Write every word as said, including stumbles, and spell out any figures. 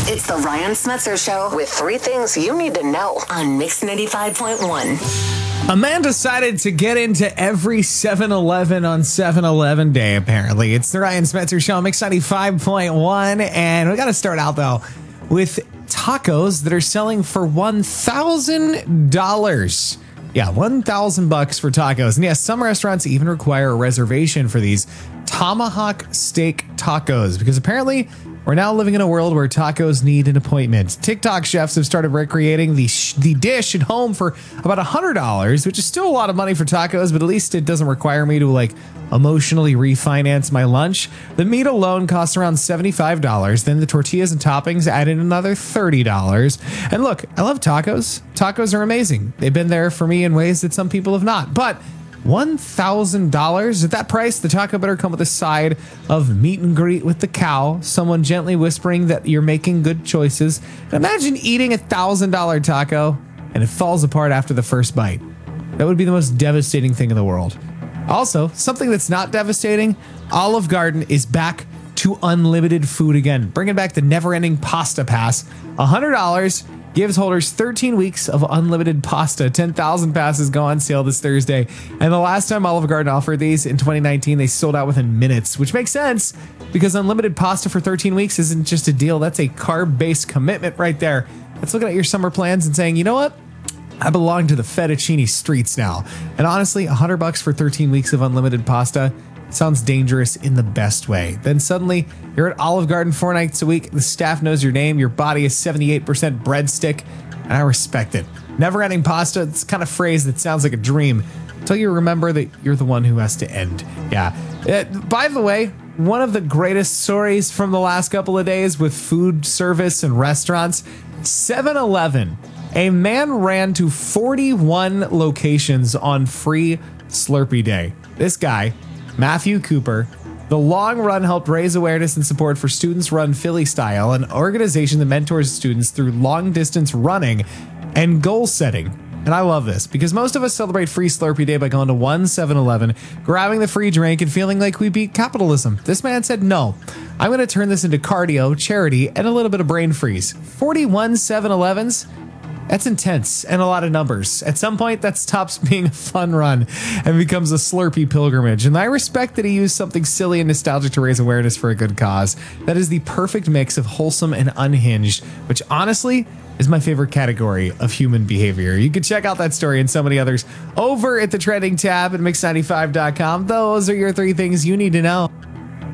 It's the Ryan Smetzer Show with three things you need to know on Mix ninety-five point one. A man decided to get into every seven eleven on seven eleven day, apparently. It's the Ryan Smetzer Show on Mix ninety-five point one. And we got to start out, though, with tacos that are selling for one thousand dollars. Yeah, one thousand bucks for tacos. And yes, some restaurants even require a reservation for these tomahawk steak tacos because apparently we're now living in a world where tacos need an appointment. TikTok chefs have started recreating the sh- the dish at home for about one hundred dollars, which is still a lot of money for tacos, but at least it doesn't require me to like emotionally refinance my lunch. The meat alone costs around seventy-five dollars. Then the tortillas and toppings added another thirty dollars. And look, I love tacos. Tacos are amazing. They've been there for me in ways that some people have not. But one thousand dollars at that price, the taco better come with a side of meet and greet with the cow, someone gently whispering that you're making good choices. And imagine eating a one thousand dollars taco and it falls apart after the first bite. That would be the most devastating thing in the world. Also, something that's not devastating, Olive Garden is back to unlimited food again, bringing back the never-ending pasta pass. one hundred dollars gives holders thirteen weeks of unlimited pasta. ten thousand passes go on sale this Thursday. And the last time Olive Garden offered these in twenty nineteen, they sold out within minutes, which makes sense because unlimited pasta for thirteen weeks isn't just a deal. That's a carb-based commitment right there. That's looking at your summer plans and saying, you know what? I belong to the fettuccine streets now. And honestly, one hundred bucks for thirteen weeks of unlimited pasta sounds dangerous in the best way. Then suddenly you're at Olive Garden four nights a week. The staff knows your name. Your body is seventy-eight percent breadstick. And I respect it. Never ending pasta. It's the kind of phrase that sounds like a dream until you remember that you're the one who has to end. Yeah. Uh, by the way, one of the greatest stories from the last couple of days with food service and restaurants, seven eleven. A man ran to forty-one locations on free Slurpee Day. This guy, Matthew Cooper, the long run helped raise awareness and support for Students Run Philly Style, an organization that mentors students through long distance running and goal setting. And I love this because most of us celebrate free Slurpee Day by going to one seven eleven, grabbing the free drink and feeling like we beat capitalism. This man said, no, I'm going to turn this into cardio, charity, and a little bit of brain freeze. forty-one seven elevens? That's intense and a lot of numbers. At some point, that stops being a fun run and becomes a Slurpee pilgrimage. And I respect that he used something silly and nostalgic to raise awareness for a good cause. That is the perfect mix of wholesome and unhinged, which honestly is my favorite category of human behavior. You can check out that story and so many others over at the trending tab at mix ninety-five dot com. Those are your three things you need to know.